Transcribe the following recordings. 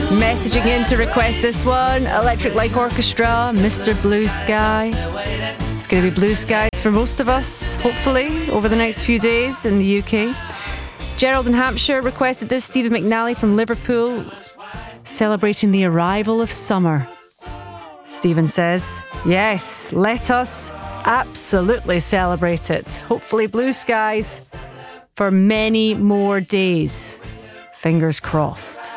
Messaging in to request this one, Electric Light Orchestra, Mr. Blue Sky. It's going to be blue skies for most of us, hopefully, over the next few days in the UK. Gerald in Hampshire requested this, Stephen McNally from Liverpool, celebrating the arrival of summer. Stephen says, yes, let us absolutely celebrate it. Hopefully blue skies for many more days. Fingers crossed.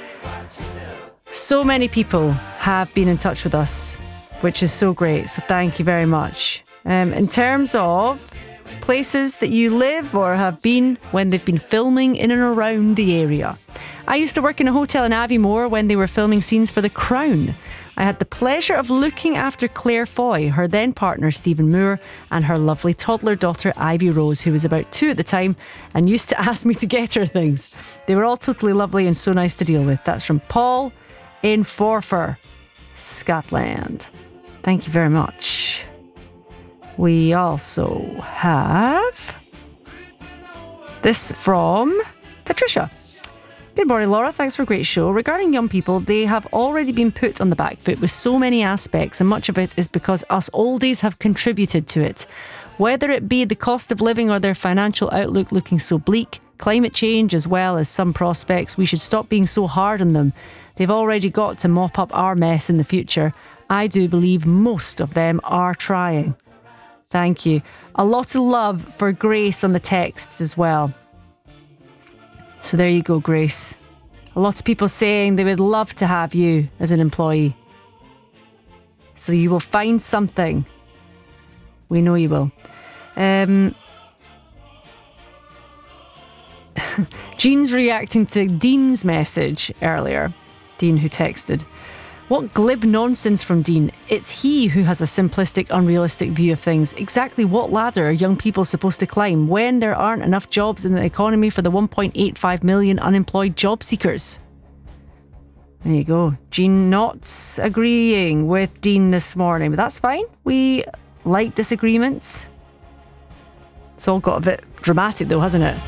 So many people have been in touch with us, which is so great. So thank you very much. In terms of places that you live or have been when they've been filming in and around the area. I used to work in a hotel in Aviemore when they were filming scenes for The Crown. I had the pleasure of looking after Claire Foy, her then partner Stephen Moore, and her lovely toddler daughter Ivy Rose, who was about 2 at the time and used to ask me to get her things. They were all totally lovely and so nice to deal with. That's from Paul in Forfar, Scotland. Thank you very much. We also have this from Patricia. Good morning, Laura. Thanks for a great show. Regarding young people, they have already been put on the back foot with so many aspects, and much of it is because us oldies have contributed to it. Whether it be the cost of living or their financial outlook looking so bleak, climate change as well as some prospects, we should stop being so hard on them. They've already got to mop up our mess in the future. I do believe most of them are trying. Thank you. A lot of love for Grace on the texts as well. So there you go, Grace. A lot of people saying they would love to have you as an employee. So you will find something. We know you will. Jean's reacting to Dean's message earlier. Dean who texted. What glib nonsense from Dean. It's he who has a simplistic, unrealistic view of things. Exactly what ladder are young people supposed to climb when there aren't enough jobs in the economy for the 1.85 million unemployed job seekers? There you go. Jean not agreeing with Dean this morning, but that's fine. We like disagreements. It's all got a bit dramatic though, hasn't it?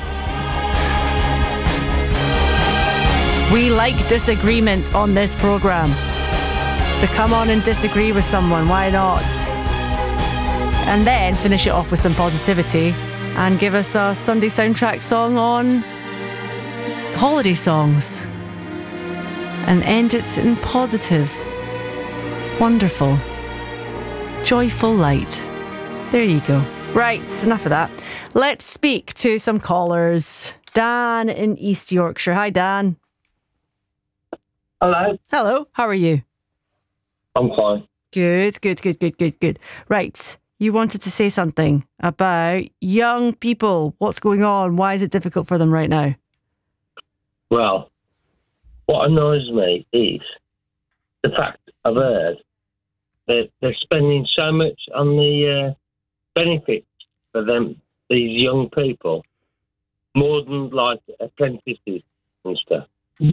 We like disagreement on this programme. So come on and disagree with someone, why not? And then finish it off with some positivity and give us a Sunday soundtrack song on holiday songs. And end it in positive, wonderful, joyful light. There you go. Right, enough of that. Let's speak to some callers. Dan in East Yorkshire. Hi, Dan. Hello. Hello, how are you? I'm fine. Good. Right, you wanted to say something about young people. What's going on? Why is it difficult for them right now? Well, what annoys me is the fact I've heard that they're spending so much on the benefits for them, these young people, more than like apprentices and stuff.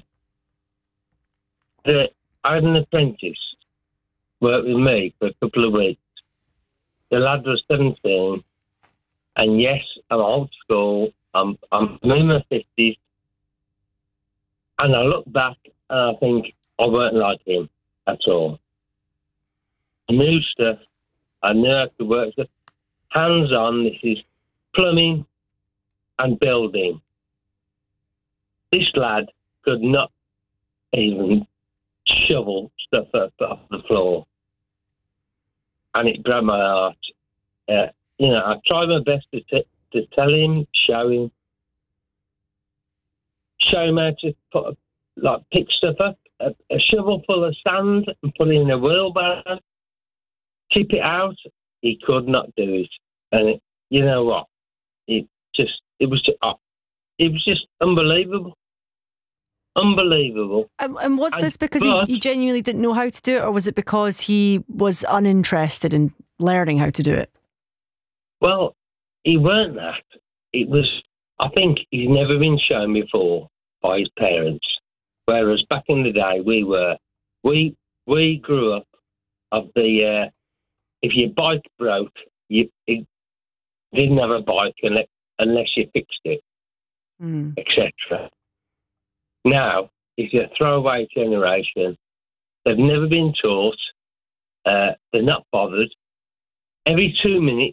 I had an apprentice work with me for a couple of weeks. The lad was 17, and yes, I'm old school. I'm in my 50s, and I look back and I think I weren't like him at all. I knew stuff. I knew how to work stuff. Hands-on, this is plumbing and building. This lad could not even shovel stuff up off the floor. And it grabbed my heart. I tried my best to tell him, show him how to pick stuff up, a shovel full of sand and put it in a wheelbarrow, tip it out. He could not do it. And you know what? It was just unbelievable. Unbelievable. And was this because he genuinely didn't know how to do it, or was it because he was uninterested in learning how to do it? Well, he weren't that. It was, I think he's never been shown before by his parents. Whereas back in the day, we grew up of the, if your bike broke, you didn't have a bike unless you fixed it, etc. Now, is a throwaway generation. They've never been taught. They're not bothered. Every 2 minutes,